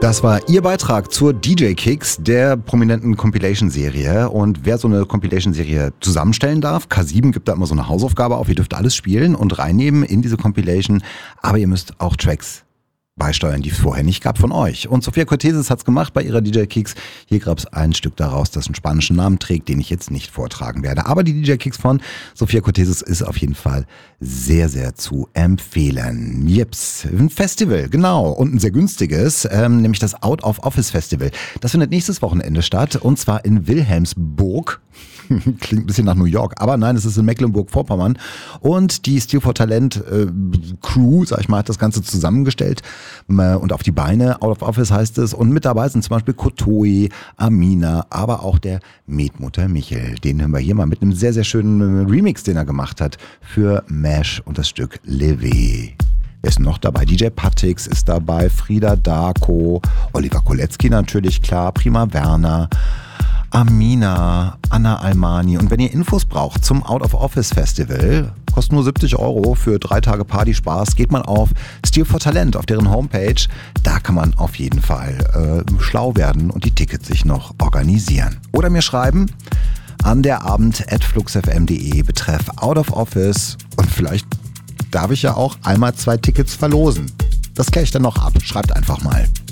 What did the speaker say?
Das war Ihr Beitrag zur DJ Kicks, der prominenten Compilation-Serie. Und wer so eine Compilation-Serie zusammenstellen darf, K7 gibt da immer so eine Hausaufgabe auf, ihr dürft alles spielen und reinnehmen in diese Compilation, aber ihr müsst auch Tracks beisteuern, die es vorher nicht gab von euch. Und Sophia Cortesis hat's gemacht bei ihrer DJ Kicks. Hier gab's ein Stück daraus, das einen spanischen Namen trägt, den ich jetzt nicht vortragen werde. Aber die DJ Kicks von Sophia Cortesis ist auf jeden Fall sehr, sehr zu empfehlen. Jips, ein Festival, genau. Und ein sehr günstiges, nämlich das Out of Office Festival. Das findet nächstes Wochenende statt und zwar in Wilhelmsburg. Klingt ein bisschen nach New York, aber nein, es ist in Mecklenburg-Vorpommern. Und die Steel for Talent Crew, sag ich mal, hat das Ganze zusammengestellt und auf die Beine. Out of Office heißt es. Und mit dabei sind zum Beispiel Kotoi, Amina, aber auch der Metmutter Michel. Den hören wir hier mal mit einem sehr, sehr schönen Remix, den er gemacht hat für Mesh und das Stück Levé. Wer ist noch dabei? DJ Patix ist dabei, Frida Darko, Oliver Kolecki natürlich, klar, Prima Werner, Amina, Anna Almani. Und wenn ihr Infos braucht zum Out of Office Festival, kostet nur 70 € für 3 Tage Party-Spaß, geht mal auf Steel for Talent auf deren Homepage. Da kann man auf jeden Fall schlau werden und die Tickets sich noch organisieren. Oder mir schreiben an derabend@fluxfm.de betreff Out of Office und vielleicht darf ich ja auch einmal 2 Tickets verlosen. Das kläre ich dann noch ab. Schreibt einfach mal.